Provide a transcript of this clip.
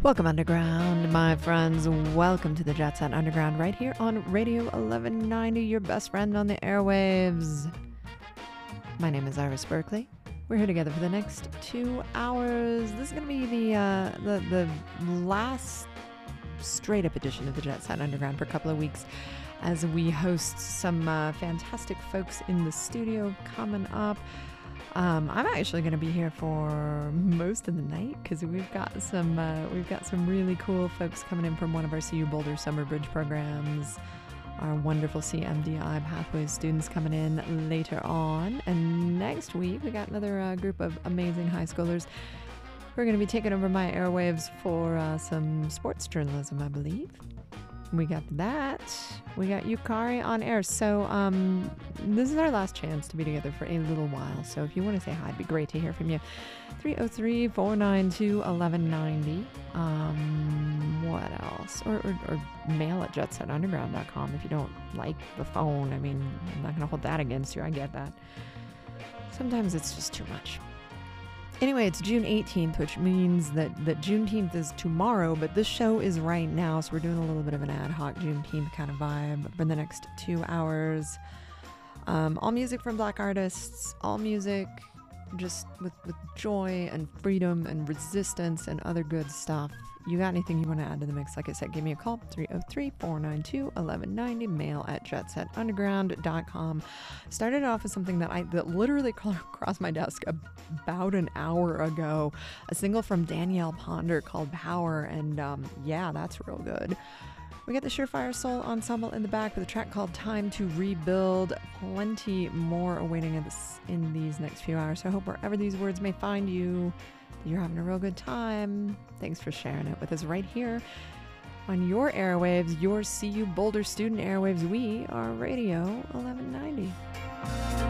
Welcome underground, my friends. Welcome to the Jet Set Underground right here on Radio 1190, your best friend on the airwaves. My name is Iris Berkeley. We're here together for the next 2 hours. This is going to be the last straight up edition of the Jet Set Underground for a couple of weeks as we host some fantastic folks in the studio coming up. I'm actually going to be here for most of the night because we've got some really cool folks coming in from one of our CU Boulder Summer Bridge programs. Our wonderful CMDI Pathways students coming in later on, and next week we got another group of amazing high schoolers who are going to be taking over my airwaves for some sports journalism, I believe. We got that. We got Yukari on air. So this is our last chance to be together for a little while. So if you want to say hi, it'd be great to hear from you. 303-492-1190. What else? Or mail at jetsetunderground.com if you don't like the phone. I mean, I'm not going to hold that against you. I get that. Sometimes it's just too much. Anyway, it's June 18th, which means that Juneteenth is tomorrow, but this show is right now, so we're doing a little bit of an ad hoc Juneteenth kind of vibe for the next 2 hours. All music from Black artists, all music just with joy and freedom and resistance and other good stuff. You got anything you want to add to the mix? Like I said, give me a call, 303-492-1190, mail at jetsetunderground.com. Started off with something that literally crossed my desk about an hour ago. A single from Danielle Ponder called Power, and yeah, that's real good. We got the Surefire Soul Ensemble in the back with a track called Time to Rebuild. Plenty more awaiting us in these next few hours. So I hope wherever these words may find you, you're having a real good time. Thanks for sharing it with us right here on your airwaves, your CU Boulder student airwaves. We are Radio 1190.